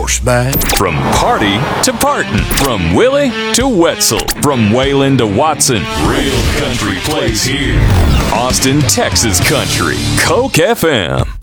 horseback. From party to Parton, from Willie to Wetzel, from Wayland to Watson, real country plays here. Austin, Texas country, Coke FM.